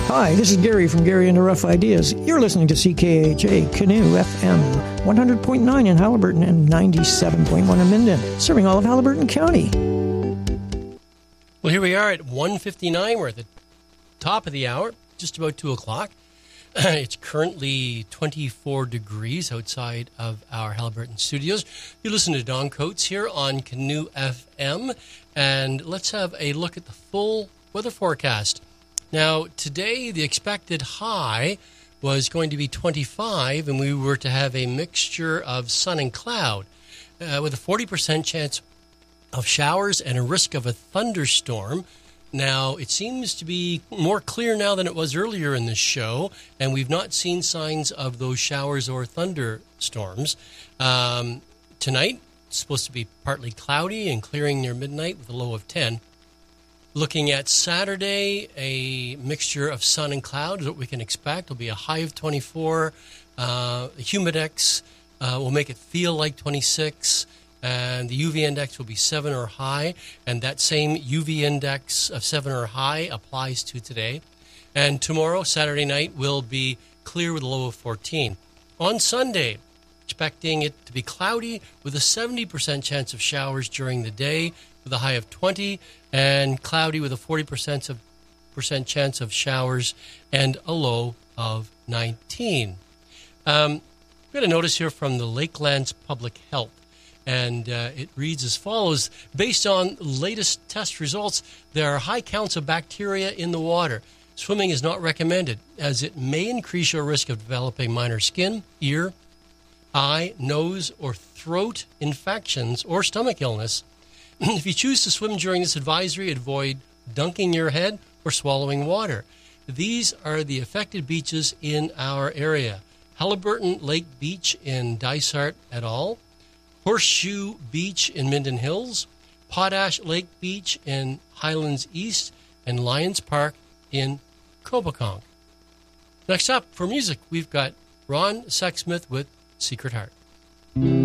Hi, this is Gary from Gary and the Rough Ideas. You're listening to CKHA Canoe FM, 100.9 in Haliburton and 97.1 in Minden, serving all of Haliburton County. Well, here we are at 1:59. We're at the top of the hour, just about 2 o'clock. It's currently 24 degrees outside of our Haliburton studios. You listen to Don Coates here on Canoe FM, and let's have a look at the full weather forecast. Now, today, the expected high was going to be 25, and we were to have a mixture of sun and cloud with a 40% chance of showers and a risk of a thunderstorm. Now, it seems to be more clear now than it was earlier in the show, and we've not seen signs of those showers or thunderstorms. Tonight, it's supposed to be partly cloudy and clearing near midnight with a low of 10. Looking at Saturday, a mixture of sun and cloud is what we can expect. It'll be a high of 24. The humidex will make it feel like 26. And the UV index will be 7 or high. And that same UV index of 7 or high applies to today. And tomorrow, Saturday night, will be clear with a low of 14. On Sunday, expecting it to be cloudy with a 70% chance of showers during the day, with a high of 20, and cloudy with a 40% chance of showers and a low of 19. We got a notice here from the Lakelands Public Health, and it reads as follows. Based on latest test results, there are high counts of bacteria in the water. Swimming is not recommended, as it may increase your risk of developing minor skin, ear, eye, nose, or throat infections or stomach illness. If you choose to swim during this advisory, avoid dunking your head or swallowing water. These are the affected beaches in our area. Haliburton Lake Beach in Dysart et al., Horseshoe Beach in Minden Hills, Potash Lake Beach in Highlands East, and Lions Park in Coboconk. Next up, for music, we've got Ron Sexsmith with Secret Heart.